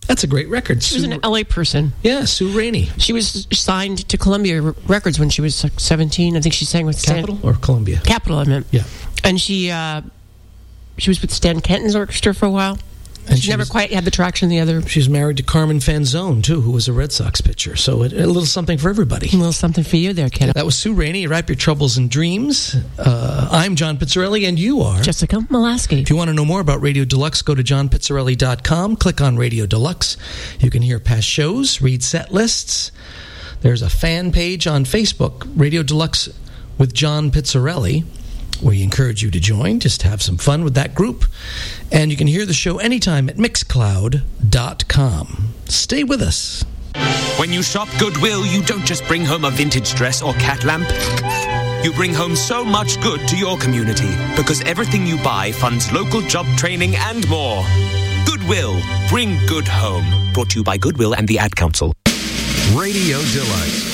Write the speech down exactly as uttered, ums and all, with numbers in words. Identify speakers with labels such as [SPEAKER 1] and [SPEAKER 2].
[SPEAKER 1] That's a great record.
[SPEAKER 2] She was an L A person.
[SPEAKER 1] Yeah, Sue Rainey.
[SPEAKER 2] She was signed to Columbia Records when she was like seventeen. I think she sang with
[SPEAKER 1] Capitol
[SPEAKER 2] Stan-
[SPEAKER 1] or Columbia?
[SPEAKER 2] Capitol, I meant.
[SPEAKER 1] Yeah.
[SPEAKER 2] And she uh, she was with Stan Kenton's orchestra for a while.
[SPEAKER 1] And
[SPEAKER 2] she,
[SPEAKER 1] she
[SPEAKER 2] never
[SPEAKER 1] was,
[SPEAKER 2] quite had the traction the other.
[SPEAKER 1] She's married to Carmen Fanzone, too, who was a Red Sox pitcher. So it, a little something for everybody.
[SPEAKER 2] A little something for you there, kiddo.
[SPEAKER 1] That was Sue Rainey. Wrap your troubles in dreams. Uh, I'm John Pizzarelli, and you are
[SPEAKER 2] Jessica Molaski.
[SPEAKER 1] If you want to know more about Radio Deluxe, go to john pizzarelli dot com. Click on Radio Deluxe. You can hear past shows, read set lists. There's a fan page on Facebook, Radio Deluxe with John Pizzarelli, we encourage you to join. Just have some fun with that group. And you can hear the show anytime at mixcloud dot com. Stay with us.
[SPEAKER 3] When you shop Goodwill, you don't just bring home a vintage dress or cat lamp. You bring home so much good to your community, because everything you buy funds local job training and more. Goodwill. Bring good home. Brought to you by Goodwill and the Ad Council.
[SPEAKER 4] Radio Deluxe.